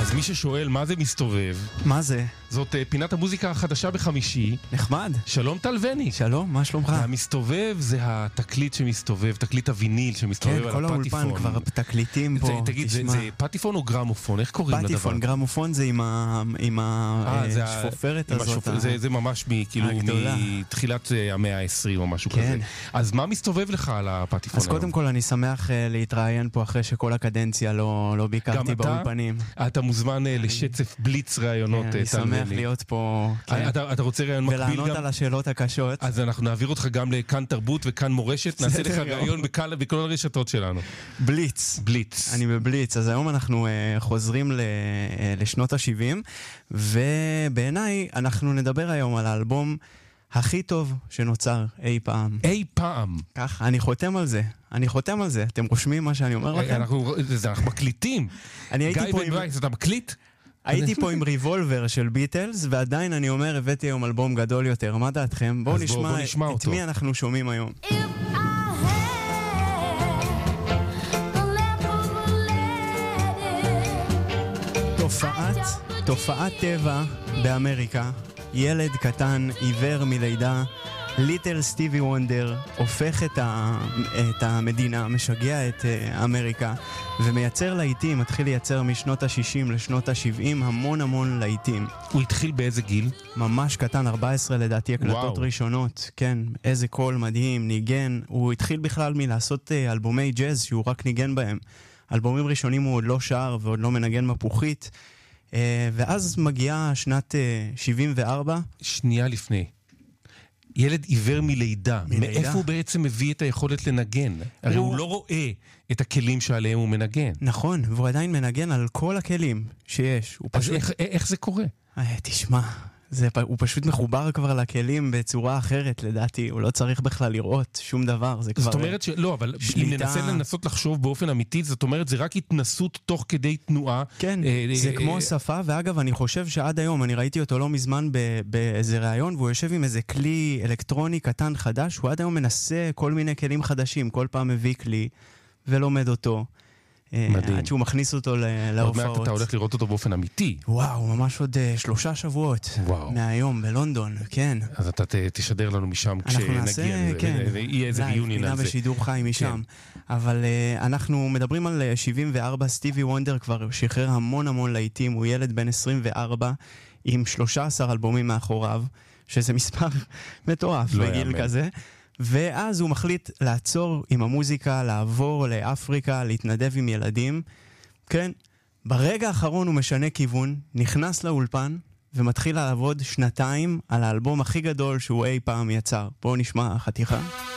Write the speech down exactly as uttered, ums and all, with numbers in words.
אז מי ששואל מה זה מסתובב, מה זה? זאת uh, פינת המוזיקה החדשה בחמישי. נחמד. שלום טלווני. שלום, מה שלומך? המסתובב זה התקליט שמסתובב, תקליט הוויניל שמסתובב כן, על כל הפטיפון. האולפן כבר תקליטים פה. זה, תגיד, זה, זה פטיפון או גרמופון? איך קוראים לדבר? פטיפון, גרמופון זה עם, ה, עם השפופרת עם הזאת. השופ... זה, זה ממש מ, כאילו, הגדולה. מתחילת המאה ה-עשרים או משהו כן. כזה. אז מה מסתובב לך על הפטיפון? אז קודם כל אני שמח uh, להתראיין פה אחרי שכל הקדנציה לא, לא ביקרתי באולפנים. אתה מוזמן אני... לשצף בליץ ראיונות. כן, אני שמח להיות פה. כן. אתה, אתה רוצה ראיון מקביל גם? ולענות על השאלות הקשות. אז אנחנו נעביר אותך גם לכאן תרבות וכאן מורשת, נעשה לך ראיון בכל, בכל הרשתות שלנו. בליץ. בליץ. אני בבליץ. אז היום אנחנו uh, חוזרים ל, uh, לשנות ה-שבעים, ובעיניי אנחנו נדבר היום על האלבום הכי טוב שנוצר אי פעם. אי פעם. כך, אני חותם על זה. אני חותם על זה. אתם רושמים מה שאני אומר לכם? אנחנו, זה, אנחנו מקליטים. אני הייתי פה עם... גיא בן וייס, אתה מקליט? הייתי פה עם ריבולבר של ביטלס, ועדיין אני אומר, הבאתי היום אלבום גדול יותר. מה דעתכם? בואו נשמע, בוא, בוא נשמע את אותו. מי אנחנו שומעים היום. תופעת, תופעת טבע באמריקה. ילד קטן, עיוור מלידה, ליטל סטיבי וונדר, הופך את, ה, את המדינה, משגע את uh, אמריקה, ומייצר להיטים, מתחיל לייצר משנות ה-שישים לשנות ה-שבעים, המון המון להיטים. הוא התחיל באיזה גיל? ממש קטן, ארבע עשרה לדעתי, הקלטות וואו. ראשונות, כן, איזה קול מדהים, ניגן, הוא התחיל בכלל מלעשות uh, אלבומי ג'אז שהוא רק ניגן בהם. אלבומים ראשונים הוא עוד לא שר ועוד לא מנגן מפוחית, uh, ואז מגיעה שנת uh, שבעים וארבע. שנייה לפני. ילד עיוור מלידה. מלידה. מאיפה הוא בעצם מביא את היכולת לנגן? הוא... הרי הוא לא רואה את הכלים שעליהם הוא מנגן. נכון, והוא עדיין מנגן על כל הכלים שיש. אז פשוט... איך, איך זה קורה? תשמע, זה, הוא פשוט מחובר כבר לכלים בצורה אחרת, לדעתי. הוא לא צריך בכלל לראות שום דבר. זה זאת כבר אומרת ש... לא, אבל שליטה... אם ננסה לנסות לחשוב באופן אמיתי, זאת אומרת, זה רק התנסות תוך כדי תנועה. כן, אה, זה אה, כמו אה... שפה, ואגב, אני חושב שעד היום, אני ראיתי אותו לא מזמן ב- באיזה ראיון, והוא יושב עם איזה כלי אלקטרוני קטן חדש, הוא עד היום מנסה כל מיני כלים חדשים, כל פעם מביא כלי ולומד אותו. מדהים. עד שהוא מכניס אותו להופעות. עוד מעט אתה הולך לראות אותו באופן אמיתי. וואו, ממש עוד שלושה שבועות. וואו. מהיום, בלונדון, כן. אז אתה תשדר לנו משם כשנגיע. נעשה, כן. יהיה איזה ריוניון על זה. בשידור חי משם. אבל אנחנו מדברים על שבעים וארבע, סטיבי וונדר כבר שחרר המון המון להיטים, הוא ילד בן עשרים וארבע, עם שלושה עשר אלבומים מאחוריו, שזה מספר מטורף בגיל כזה. ואז הוא מחליט לעצור עם המוזיקה, לעבור לאפריקה, להתנדב עם ילדים. כן, ברגע האחרון הוא משנה כיוון, נכנס לאולפן ומתחיל לעבוד שנתיים על האלבום הכי גדול שהוא אי פעם יצר. בואו נשמע חתיכה.